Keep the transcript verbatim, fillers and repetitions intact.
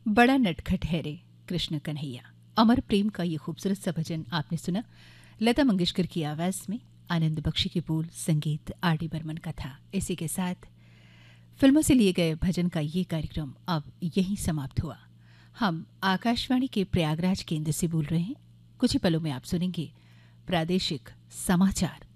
बड़ा नटखट है रे कृष्ण कन्हैया। अमर प्रेम का ये खूबसूरत सा भजन आपने सुना। लता मंगेशकर की आवाज़ में, आनंद बख्शी के बोल, संगीत आर डी बर्मन का था। इसी के साथ फिल्मों से लिए गए भजन का ये कार्यक्रम अब यहीं समाप्त हुआ। हम आकाशवाणी के प्रयागराज केंद्र से बोल रहे हैं। कुछ ही पलों में आप सुनेंगे प्रादेशिक समाचार।